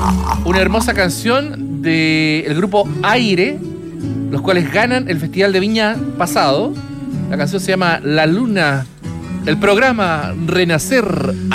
Una hermosa canción del grupo Aire, los cuales ganan el Festival de Viña pasado. La canción se llama La Luna. El programa Renacer